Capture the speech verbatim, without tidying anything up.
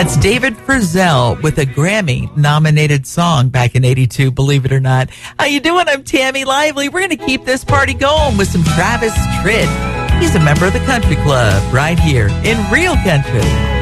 That's David Frizzell with a Grammy-nominated song back in eighty-two, believe it or not. How you doing? I'm Tammy Lively. We're going to keep this party going with some Travis Tritt. He's a member of the Country Club right here in Real Country.